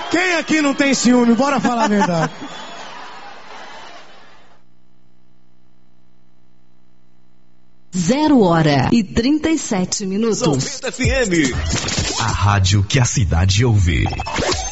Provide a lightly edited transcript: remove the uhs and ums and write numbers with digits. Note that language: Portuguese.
Quem aqui não tem ciúme? Bora falar a verdade. Zero hora e 37 minutos. 90 FM. A rádio que a cidade ouve.